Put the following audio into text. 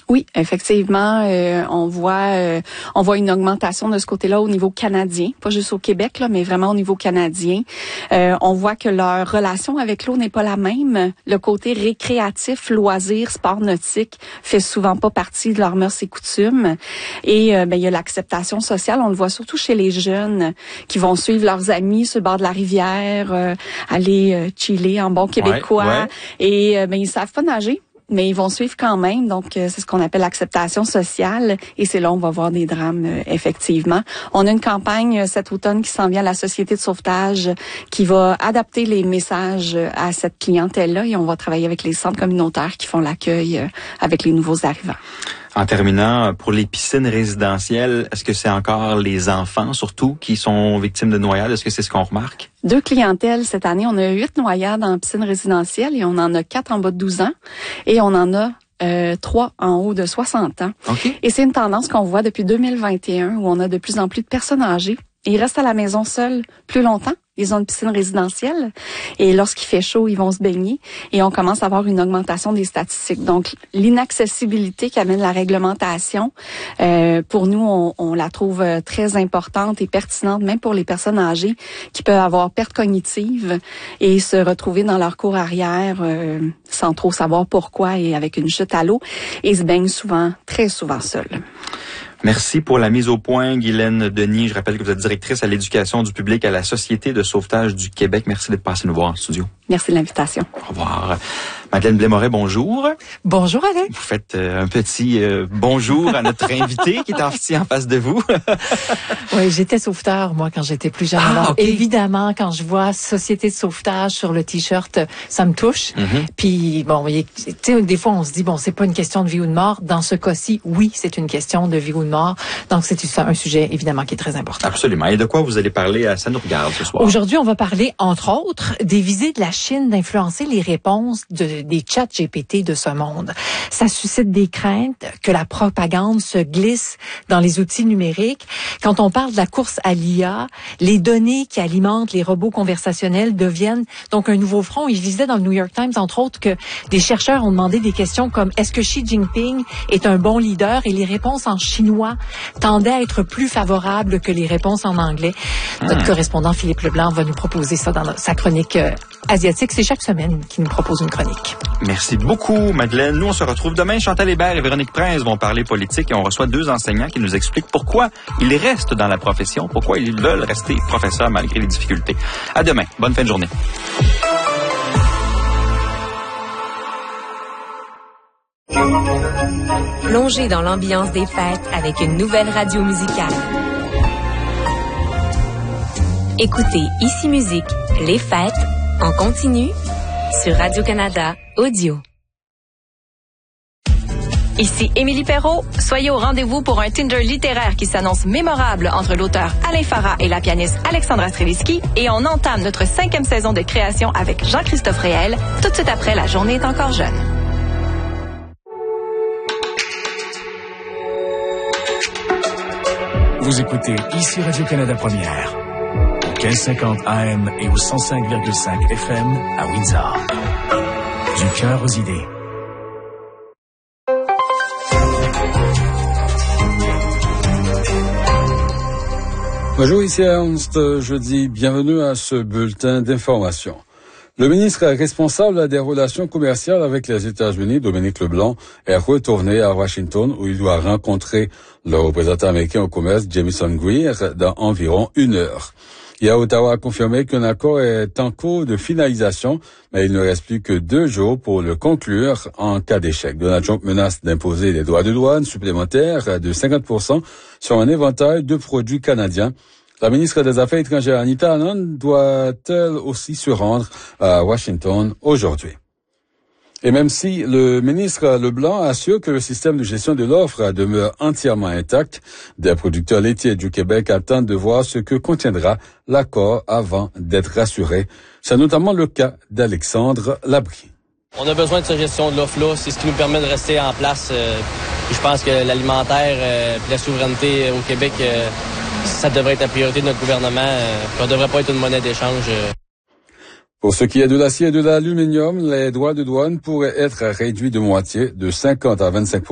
Oui, effectivement, on voit une augmentation de ce côté-là au niveau canadien, pas juste au Québec là, mais vraiment au niveau canadien. On voit que leur relation avec l'eau n'est pas la même. Le côté récréatif, loisir, sport nautique fait souvent pas partie de leurs mœurs et coutumes. Et il y a l'acceptation sociale, on le voit surtout chez les jeunes qui vont suivre leurs amis sur le bord de la rivière, aller chiller en bon québécois. Ouais. Et ils savent pas nager. Mais ils vont suivre quand même, donc c'est ce qu'on appelle l'acceptation sociale, et c'est là où on va voir des drames, effectivement. On a une campagne cet automne qui s'en vient à la Société de sauvetage, qui va adapter les messages à cette clientèle-là, et on va travailler avec les centres communautaires qui font l'accueil avec les nouveaux arrivants. En terminant, pour les piscines résidentielles, est-ce que c'est encore les enfants, surtout, qui sont victimes de noyades? Est-ce que c'est ce qu'on remarque? 2 clientèles cette année. On a 8 noyades en piscine résidentielle et on en a 4 en bas de 12 ans. Et on en a 3 en haut de 60 ans. Okay. Et c'est une tendance qu'on voit depuis 2021 où on a de plus en plus de personnes âgées. Et ils restent à la maison seuls plus longtemps. Ils ont une piscine résidentielle et lorsqu'il fait chaud, ils vont se baigner et on commence à avoir une augmentation des statistiques. Donc, l'inaccessibilité qu'amène la réglementation, pour nous, on la trouve très importante et pertinente, même pour les personnes âgées qui peuvent avoir perte cognitive et se retrouver dans leur cour arrière sans trop savoir pourquoi et avec une chute à l'eau et se baignent souvent, très souvent seuls. Merci pour la mise au point, Guylaine Denis. Je rappelle que vous êtes directrice à l'éducation du public à la Société de sauvetage du Québec. Merci d'être passé nous voir en studio. Merci de l'invitation. Au revoir. Madeleine Blais-Moret, bonjour. Bonjour, Alex. Vous faites un petit bonjour à notre invité qui est assis en face de vous. Oui, j'étais sauveteur, moi, quand j'étais plus jeune. Alors, okay. Évidemment, quand je vois Société de sauvetage sur le T-shirt, ça me touche. Puis, bon, tu sais, des fois, on se dit, bon, c'est pas une question de vie ou de mort. Dans ce cas-ci, oui, c'est une question de vie ou de mort. Donc, c'est un sujet, évidemment, qui est très important. Absolument. Et de quoi vous allez parler? Ça nous regarde ce soir. Aujourd'hui, on va parler, entre autres, des visées de la Chine d'influencer les réponses des chats GPT de ce monde. Ça suscite des craintes que la propagande se glisse dans les outils numériques. Quand on parle de la course à l'IA, les données qui alimentent les robots conversationnels deviennent donc un nouveau front. Il disait dans le New York Times, entre autres, que des chercheurs ont demandé des questions comme « Est-ce que Xi Jinping est un bon leader? » Et les réponses en chinois tendaient à être plus favorables que les réponses en anglais. Notre correspondant Philippe Leblanc va nous proposer ça dans sa chronique asiatique. C'est chaque semaine qu'il nous propose une chronique. Merci beaucoup, Madeleine. Nous, on se retrouve demain. Chantal Hébert et Véronique Prince vont parler politique et on reçoit 2 enseignants qui nous expliquent pourquoi ils restent dans la profession, pourquoi ils veulent rester professeurs malgré les difficultés. À demain. Bonne fin de journée. Plongez dans l'ambiance des fêtes avec une nouvelle radio musicale. Écoutez Ici Musique, les fêtes, en continu, sur Radio-Canada Audio. Ici Émilie Perrault. Soyez au rendez-vous pour un Tinder littéraire qui s'annonce mémorable entre l'auteur Alain Farah et la pianiste Alexandra Strelitzky. Et on entame notre 5e saison de création avec Jean-Christophe Réel, tout de suite après La journée est encore jeune. Vous écoutez ici Radio-Canada Première, au 1550 AM et au 105,5 FM à Windsor. Du cœur aux idées. Bonjour, ici Ernst. Je dis bienvenue à ce bulletin d'information. Le ministre responsable des relations commerciales avec les États-Unis, Dominique Leblanc, est retourné à Washington où il doit rencontrer le représentant américain au commerce, Jamieson Greer, dans environ 1 heure. Hier, Ottawa a confirmé qu'un accord est en cours de finalisation, mais il ne reste plus que 2 jours pour le conclure en cas d'échec. Donald Trump menace d'imposer des droits de douane supplémentaires de 50% sur un éventail de produits canadiens. La ministre des Affaires étrangères, Anita Anand, doit-elle aussi se rendre à Washington aujourd'hui? Et même si le ministre Leblanc assure que le système de gestion de l'offre demeure entièrement intact, des producteurs laitiers du Québec attendent de voir ce que contiendra l'accord avant d'être rassurés. C'est notamment le cas d'Alexandre Labrie. On a besoin de cette gestion de l'offre-là. C'est ce qui nous permet de rester en place. Je pense que l'alimentaire et la souveraineté au Québec, ça devrait être la priorité de notre gouvernement. On ne devrait pas être une monnaie d'échange. Pour ce qui est de l'acier et de l'aluminium, les droits de douane pourraient être réduits de moitié, de 50 à 25%.